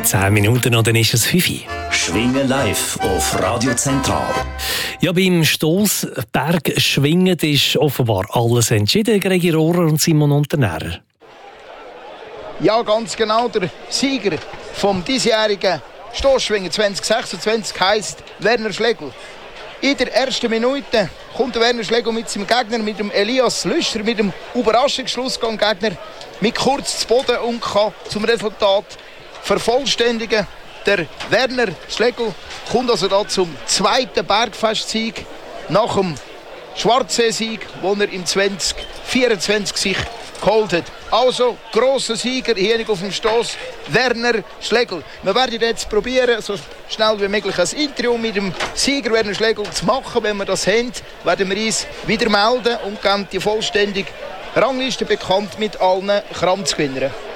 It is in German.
10 Minuten und dann ist es 5 Uhr. Schwingen live auf Radio Zentral. Ja, beim Stossbergschwingen ist offenbar alles entschieden. Gregor Rohrer und Simon Unternährer. Ja, ganz genau. Der Sieger vom diesjährigen Stossschwingen 2026 heisst Werner Schlegel. In der ersten Minute kommt Werner Schlegel mit seinem Gegner, mit dem Elias Lüscher, mit dem Überraschungsschlussgang-Gegner, mit kurz zu Boden und kann zum Resultat vervollständigen. Der Werner Schlegel kommt also da zum zweiten Bergfestsieg nach dem Schwarzsee-Sieg, den er im 2024 sich geholt hat. Also, grosser Sieger hier auf dem Stoss, Werner Schlegel. Wir werden jetzt probieren, so schnell wie möglich ein Interview mit dem Sieger Werner Schlegel zu machen. Wenn wir das haben, werden wir uns wieder melden und geben die vollständige Rangliste bekannt mit allen Kranzgewinnern.